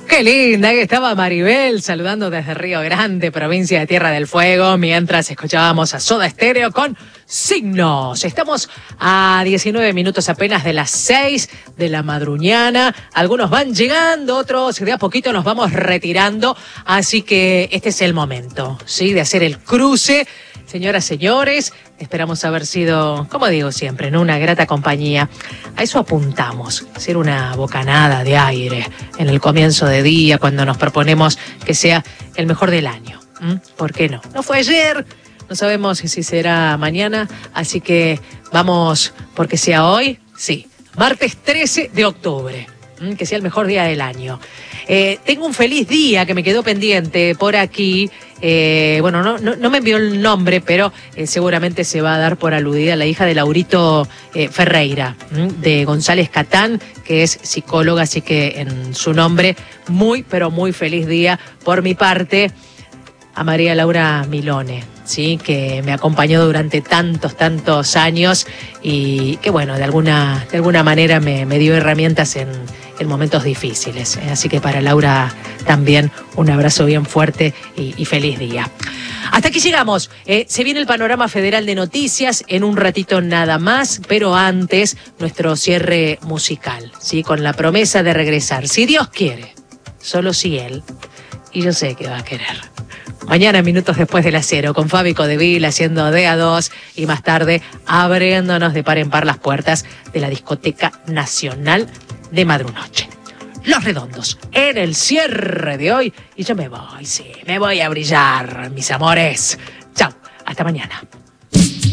Qué linda que estaba Maribel saludando desde Río Grande, provincia de Tierra del Fuego, mientras escuchábamos a Soda Stereo con Signos. Estamos a 19 minutos apenas de las 6 de la madruñana. Algunos van llegando, otros de a poquito nos vamos retirando. Así que este es el momento, ¿sí? De hacer el cruce. Señoras, señores, esperamos haber sido, como digo siempre, ¿no? Una grata compañía. A eso apuntamos, ser una bocanada de aire en el comienzo de día, cuando nos proponemos que sea el mejor del año. ¿Por qué no? No fue ayer, no sabemos si será mañana, así que vamos porque sea hoy, sí, martes 13 de octubre. Que sea el mejor día del año. Tengo un feliz día que me quedó pendiente por aquí. Bueno, no me envió el nombre, pero seguramente se va a dar por aludida la hija de Laurito Ferreira, de González Catán, que es psicóloga, así que en su nombre, muy, pero muy feliz día por mi parte a María Laura Milone, ¿sí? Que me acompañó durante tantos años y que, bueno, de alguna manera me dio herramientas en momentos difíciles. Así que para Laura también un abrazo bien fuerte y feliz día. Hasta aquí llegamos. Se viene el panorama federal de noticias en un ratito nada más, pero antes nuestro cierre musical, ¿sí? Con la promesa de regresar, si Dios quiere, solo si Él, y yo sé que va a querer. Mañana, minutos después de las 0, con Fabi Codevil haciendo de a 2 y más tarde abriéndonos de par en par las puertas de la Discoteca Nacional de Madrunoche. Los Redondos, en el cierre de hoy. Y yo me voy, sí, me voy a brillar, mis amores. Chau, hasta mañana.